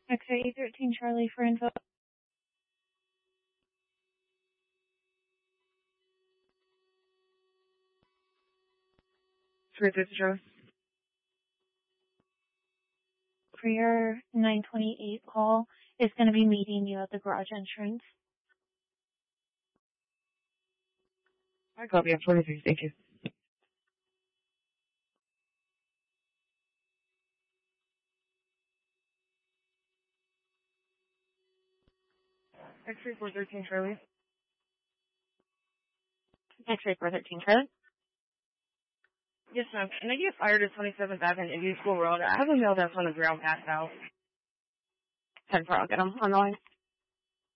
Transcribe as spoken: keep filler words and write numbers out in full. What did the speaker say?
X-ray thirteen Charlie for info. three fifty Charlie. For your nine twenty-eight call, is going to be meeting you at the garage entrance. I copy. I'm twenty-three. Thank you. X-ray four thirteen Charlie. X-ray four thirteen Charlie. Yes, ma'am. Can I get fired at twenty-seventh Avenue Indian School Road? I have a mail that's on the ground passed out. ten four, I'll get him on the line.